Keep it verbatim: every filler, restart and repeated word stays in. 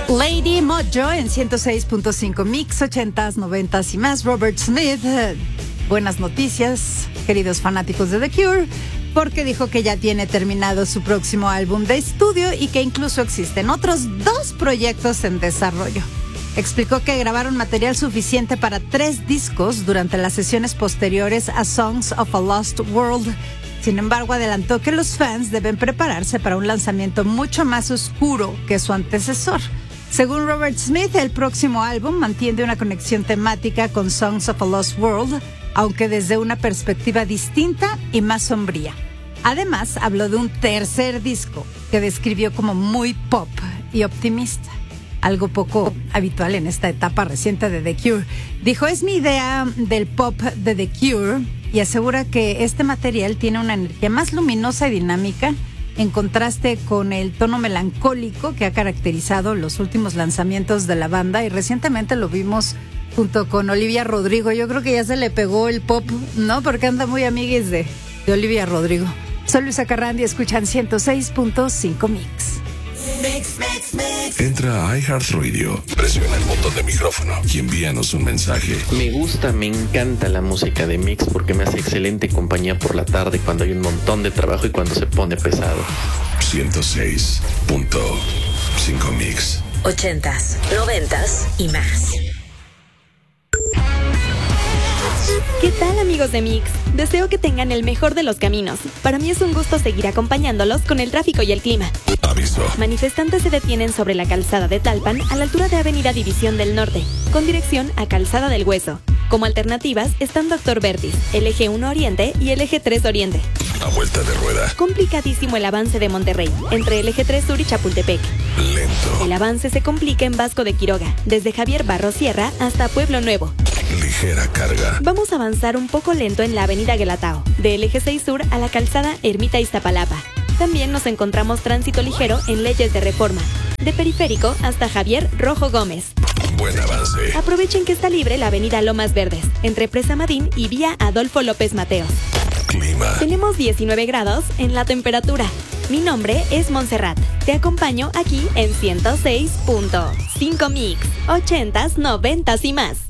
Lady Mojo en ciento seis punto cinco Mix, ochentas, noventas y más. Robert Smith, eh, buenas noticias, queridos fanáticos de The Cure, porque dijo que ya tiene terminado su próximo álbum de estudio y que incluso existen otros dos proyectos en desarrollo. Explicó que grabaron material suficiente para tres discos durante las sesiones posteriores a Songs of a Lost World. Sin embargo, adelantó que los fans deben prepararse para un lanzamiento mucho más oscuro que su antecesor. Según Robert Smith, el próximo álbum mantiene una conexión temática con Songs of a Lost World, aunque desde una perspectiva distinta y más sombría. Además, habló de un tercer disco que describió como muy pop y optimista, algo poco habitual en esta etapa reciente de The Cure. Dijo, es mi idea del pop de The Cure, y asegura que este material tiene una energía más luminosa y dinámica, en contraste con el tono melancólico que ha caracterizado los últimos lanzamientos de la banda, y recientemente lo vimos junto con Olivia Rodrigo. Yo creo que ya se le pegó el pop, ¿no? Porque anda muy amiguis de, de Olivia Rodrigo. Soy Luisa Carrandi, escuchan ciento seis punto cinco Mix. Mix, mix, mix. Entra a iHeartRadio, presiona el botón de micrófono y envíanos un mensaje. Me gusta, me encanta la música de Mix porque me hace excelente compañía por la tarde cuando hay un montón de trabajo y cuando se pone pesado. ciento seis punto cinco Mix. Ochentas, noventas y más. ¿Qué tal, amigos de Mix? Deseo que tengan el mejor de los caminos. Para mí es un gusto seguir acompañándolos con el tráfico y el clima. Aviso. Manifestantes se detienen sobre la calzada de Tlalpan a la altura de Avenida División del Norte, con dirección a Calzada del Hueso. Como alternativas están Doctor Vertis, el eje uno Oriente y el eje tres Oriente. A vuelta de rueda. Complicadísimo el avance de Monterrey, entre el eje tres Sur y Chapultepec. Lento. El avance se complica en Vasco de Quiroga, desde Javier Barros Sierra hasta Pueblo Nuevo. Ligera carga. Vamos a avanzar un poco lento en la avenida Guelatao, del eje seis Sur a la calzada Ermita Iztapalapa. También nos encontramos tránsito ligero en Leyes de Reforma, de Periférico hasta Javier Rojo Gómez. Buen avance. Aprovechen que está libre la avenida Lomas Verdes, entre Presa Madín y vía Adolfo López Mateos. Clima. Tenemos diecinueve grados en la temperatura. Mi nombre es Montserrat. Te acompaño aquí en ciento seis punto cinco Mix, ochentas, noventas y más.